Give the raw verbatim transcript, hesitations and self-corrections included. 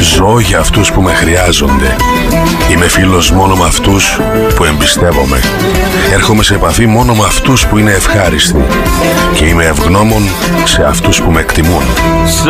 Ζω για αυτούς που με χρειάζονται. Είμαι φίλος μόνο με αυτούς που εμπιστεύομαι. Έρχομαι σε επαφή μόνο με αυτούς που είναι ευχάριστοι. Και είμαι ευγνώμων σε αυτούς που με εκτιμούν.